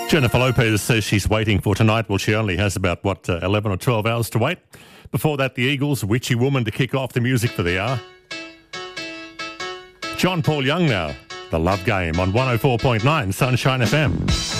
Jennifer Lopez says she's waiting for tonight. Well, she only has about, 11 or 12 hours to wait. Before that, the Eagles, Witchy Woman to kick off the music for the hour. John Paul Young now, The Love Game on 104.9 Sunshine FM.